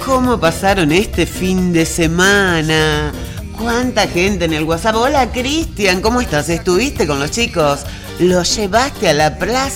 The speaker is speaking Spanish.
¿Cómo pasaron este fin de semana? ¿Cuánta gente en el WhatsApp? Hola, Cristian, ¿cómo estás? ¿Estuviste con los chicos? ¿Los llevaste a la plaza?